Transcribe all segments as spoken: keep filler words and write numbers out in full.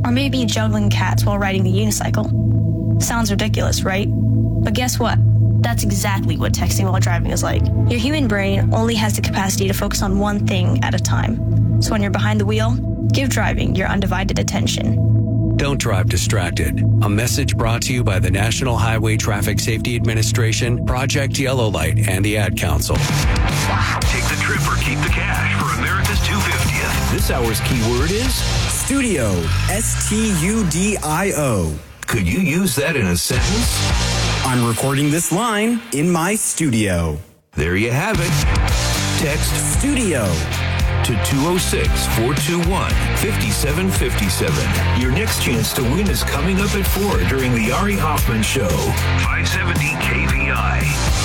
Or maybe juggling cats while riding the unicycle. Sounds ridiculous, right? But guess what? That's exactly what texting while driving is like. Your human brain only has the capacity to focus on one thing at a time. So when you're behind the wheel, give driving your undivided attention. Don't drive distracted. A message brought to you by the National Highway Traffic Safety Administration, Project Yellow Light, and the Ad Council. Take the trip or keep the cash for America's two hundred fiftieth. This hour's keyword is studio. S T U D I O. Could you use that in a sentence? I'm recording this line in my studio. There you have it. Text studio to two oh six, four two one, five seven five seven. Your next chance to win is coming up at four during the Ari Hoffman Show. five seventy K V I.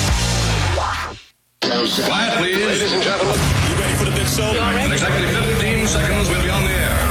Quiet, please. Ladies and gentlemen. You ready for the big show? In exactly fifteen seconds, we'll be on the air.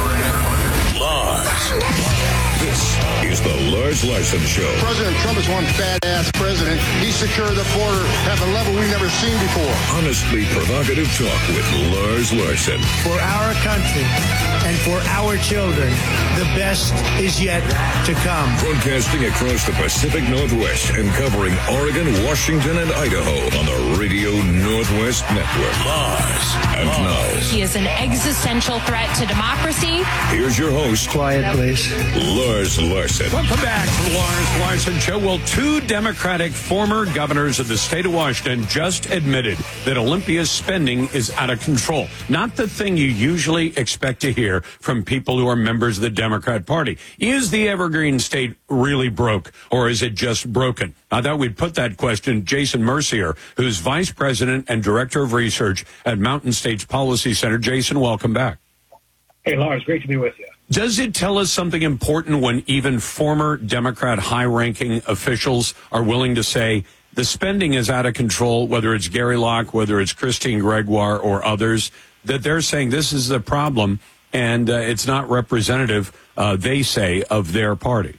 Lars. This is the Lars Larson Show. President Trump is one fat-ass president. He secured the border at a level we've never seen before. Honestly provocative talk with Lars Larson. For our country and for our children, the best is yet to come. Broadcasting across the Pacific Northwest and covering Oregon, Washington, and Idaho on the Radio Northwest Network. Lars. And now, he is an existential threat to democracy. Here's your host. Quiet, please. Lars Larson. Welcome back to the Lars Larson Show. Well, two Democratic former governors of the state of Washington just admitted that Olympia's spending is out of control. Not the thing you usually expect to hear from people who are members of the Democrat Party. Is the Evergreen State really broke, or is it just broken? I thought we'd put that question to Jason Mercier, who's Vice President and Director of Research at Mountain States Policy Center. Jason, welcome back. Hey, Lars, great to be with you. Does it tell us something important when even former Democrat high-ranking officials are willing to say the spending is out of control, whether it's Gary Locke, whether it's Christine Gregoire or others, that they're saying this is the problem and uh, it's not representative, uh, they say, of their party?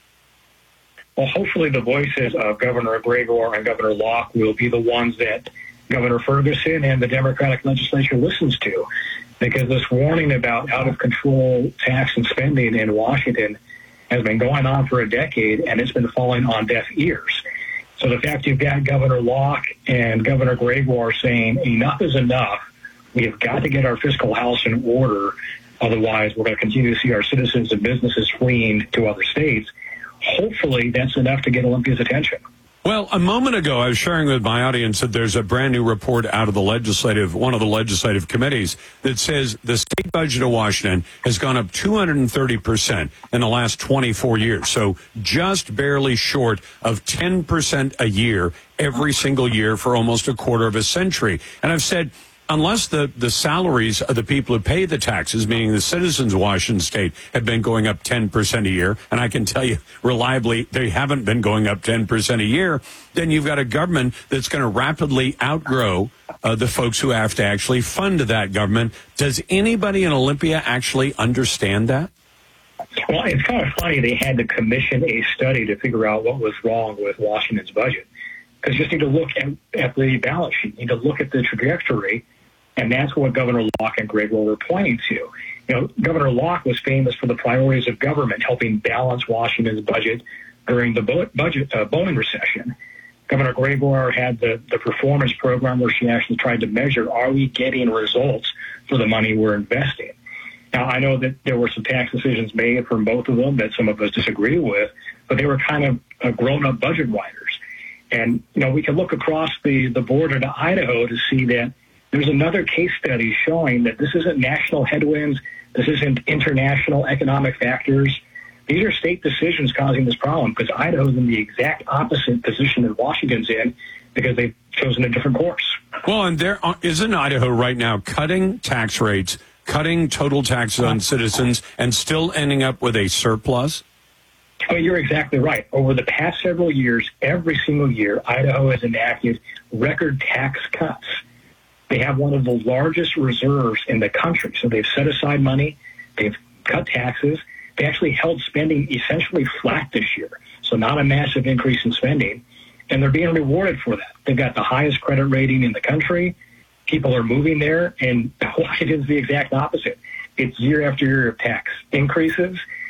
Well, hopefully the voices of Governor Gregoire and Governor Locke will be the ones that Governor Ferguson and the Democratic legislature listens to, because this warning about out-of-control tax and spending in Washington has been going on for a decade, and it's been falling on deaf ears. So the fact you've got Governor Locke and Governor Gregoire saying enough is enough, we have got to get our fiscal house in order, otherwise we're going to continue to see our citizens and businesses fleeing to other states, hopefully that's enough to get Olympia's attention. Well, a moment ago, I was sharing with my audience that there's a brand new report out of the legislative, one of the legislative committees that says the state budget of Washington has gone up two hundred thirty percent in the last twenty-four years. So just barely short of ten percent a year every single year for almost a quarter of a century. And I've said, unless the, the salaries of the people who pay the taxes, meaning the citizens of Washington State, have been going up ten percent a year, and I can tell you reliably they haven't been going up ten percent a year, then you've got a government that's going to rapidly outgrow uh, the folks who have to actually fund that government. Does anybody in Olympia actually understand that? Well, it's kind of funny they had to commission a study to figure out what was wrong with Washington's budget. Because you just need to look at, at the balance sheet. You need to look at the trajectory, and that's what Governor Locke and Gregoire were pointing to. You know, Governor Locke was famous for the priorities of government, helping balance Washington's budget during the bo- budget uh, Boeing recession. Governor Gregoire had the, the performance program where she actually tried to measure, are we getting results for the money we're investing? Now, I know that there were some tax decisions made from both of them that some of us disagree with, but they were kind of uh, grown-up budget writers. And, you know, we can look across the, the border to Idaho to see that there's another case study showing that this isn't national headwinds, this isn't international economic factors. These are state decisions causing this problem, because Idaho's in the exact opposite position that Washington's in because they've chosen a different course. Well, and there isn't Idaho right now cutting tax rates, cutting total taxes on citizens, and still ending up with a surplus? Oh, you're exactly right. Over the past several years, every single year, Idaho has enacted record tax cuts. They have one of the largest reserves in the country. So they've set aside money, they've cut taxes, they actually held spending essentially flat this year. So not a massive increase in spending, and they're being rewarded for that. They've got the highest credit rating in the country. People are moving there, and Washington's the exact opposite. It's year after year of tax increases.